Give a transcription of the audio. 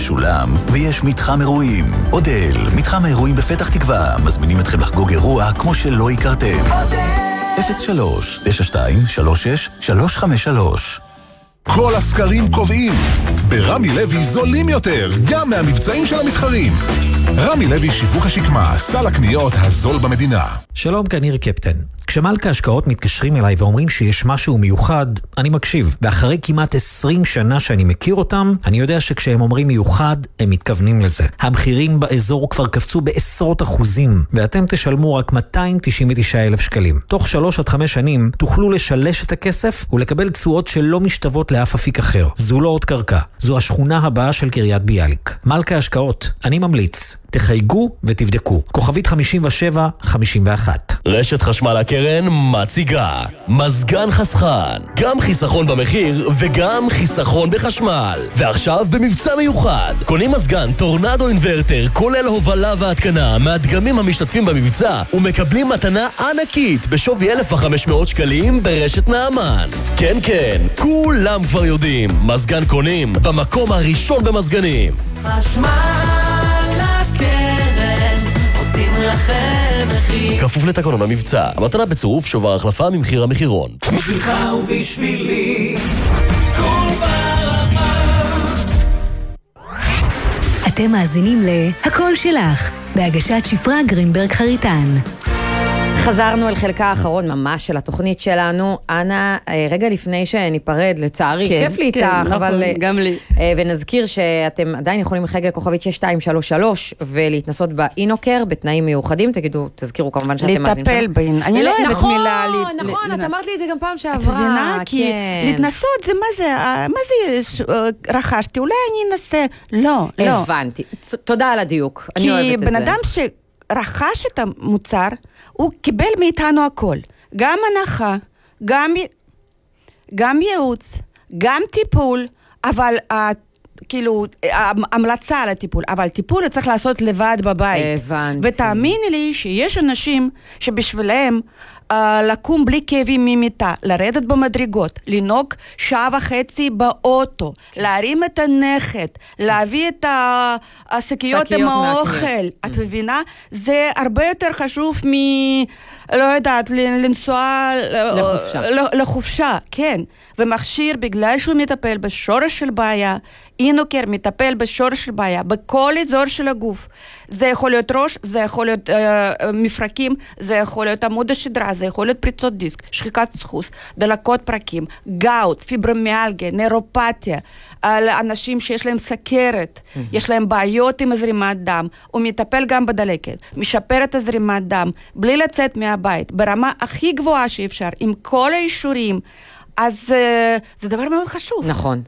משולם, ויש מתחם אירועים. אודל, מתחם האירועים בפתח תקווה, מזמינים אתכם לחגוג אירוע כמו שלא הכרתם. אודל! 03-92-36-353. כל הסקרים קובעים, ברמי לוי זולים יותר, גם מהמבצעים של המתחרים. רמי לוי שיווק השקמה, סל הקניות הזול במדינה. שלום, כאן ניר קפטן. כשמלכה השקעות מתקשרים אליי ואומרים שיש משהו מיוחד, אני מקשיב. ואחרי כמעט 20 שנה שאני מכיר אותם, אני יודע שכשהם אומרים מיוחד, הם מתכוונים לזה. המחירים באזור כבר קפצו בעשרות אחוזים, ואתם תשלמו רק 299,000 שקלים. תוך 3 עד 5 שנים תוכלו לשלש את הכסף ולקבל תשואות שלא משתוות לאף אפיק אחר. זו לא עוד קרקע, זו השכונה הבאה של קריית ביאליק. מלכה השקעות, אני ממליץ. תחייגו ותבדקו. כוכבית 5751. רשת חשמל הקרן מציגה מזגן חסכן, גם חיסכון במחיר וגם חיסכון בחשמל. ועכשיו במבצע מיוחד, קונים מזגן טורנדו אינברטר כולל הובלה והתקנה מהדגמים המשתתפים במבצע ומקבלים מתנה ענקית בשווי 1,500 שקלים ברשת נעמן. כן, כולם כבר יודעים, מזגן קונים במקום הראשון במזגנים. חשמל הקרן עושים לכם מחיר, כפוף לתקנון המבצע. המתנה בצירוף שובר החלפה ממחיר המחירון. בשבילך ובשבילי כל ברמה. אתם מאזינים להכל שלך בהגשת שפרה גרינברג חריטן. חזרנו אל חלקה האחרון ממש של התוכנית שלנו. אנה, רגע לפני שניפרד, לצערי, כיף לי איתך, אבל גם לי. ונזכיר שאתם עדיין יכולים לחייג לכוכבית 6233 ולהתנסות באינוקר בתנאים מיוחדים. תזכירו כמובן שאתם מאזינים. לטפל בין. אני לא אוהבת מילה. נכון, את אמרת לי את זה גם פעם שעברה. את מבינה? כי להתנסות זה מה זה רכשתי? אולי אני אנסה. לא. הבנתי. תודה על הדיוק. אני אוהבת את זה. כי בן אדם שרכש את המוצר, הוא קיבל מאיתנו הכל. גם הנחה, גם ייעוץ, גם טיפול, אבל כאילו, המלצה על הטיפול, אבל טיפול צריך לעשות לבד בבית. הבנתי. ותאמיני לי שיש אנשים שבשבילם לקום בלי כאבים ממיטה, לרדת במדרגות, לנהוג 1.5 שעה באוטו, להרים את הנכד, להביא את השקיות עם האוכל. את מבינה? זה הרבה יותר חשוב לא יודעת, לנסוע לחופשה, כן. ומכשיר, בגלל שהוא מטפל בשורש של בעיה, אינוקר מטפל בשורש של בעיה, בכל אזור של הגוף. זה יכול להיות ראש, זה יכול להיות מפרקים, זה יכול להיות עמוד השדרה, זה יכול להיות פריצות דיסק, שחיקת סחוס, דלקות פרקים, גאוט, פיברומיאלגיה, נוירופתיה, על אנשים שיש להם סכרת, יש להם בעיות עם הזרימת דם, הוא מטפל גם בדלקת, משפר את הזרימת דם, בלי לצאת מהבית, ברמה הכי גבוהה שאפשר, עם כל האישורים, אז זה דבר מאוד חשוב. נכון.